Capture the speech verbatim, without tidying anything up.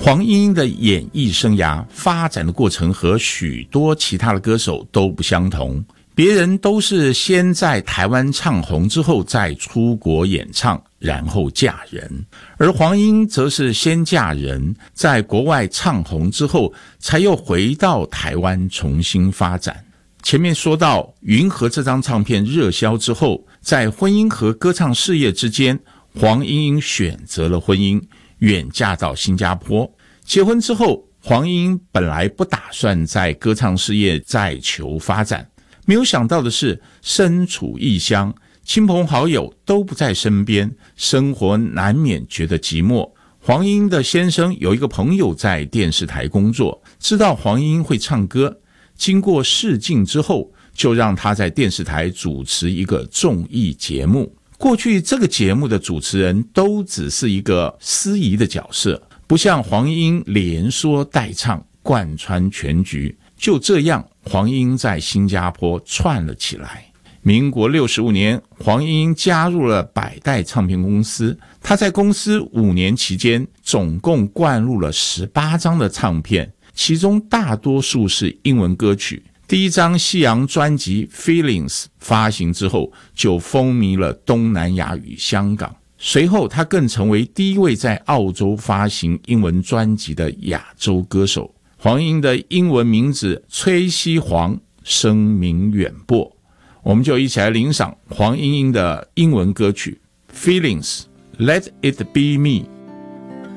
黄莺莺的演艺生涯发展的过程和许多其他的歌手都不相同，别人都是先在台湾唱红之后再出国演唱，然后嫁人，而黄莺则是先嫁人，在国外唱红之后才又回到台湾重新发展。前面说到云和这张唱片热销之后，在婚姻和歌唱事业之间，黄莺莺选择了婚姻，远嫁到新加坡。结婚之后，黄莺莺本来不打算在歌唱事业再求发展，没有想到的是，身处异乡，亲朋好友都不在身边，生活难免觉得寂寞。黄莺莺的先生有一个朋友在电视台工作，知道黄莺莺会唱歌，经过试镜之后，就让她在电视台主持一个综艺节目。过去这个节目的主持人都只是一个司仪的角色，不像黄莺莺连说带唱，贯穿全局。就这样，黄莺莺在新加坡串了起来。民国六十五年，黄莺莺加入了百代唱片公司。她在公司五年期间，总共灌入了十八张的唱片，其中大多数是英文歌曲。第一张西洋专辑 Feelings 发行之后，就风靡了东南亚与香港。随后她更成为第一位在澳洲发行英文专辑的亚洲歌手。黄莺莺的英文名字崔西黄，声名远播。我们就一起来欣赏黄莺莺的英文歌曲 Feelings Let It Be Me。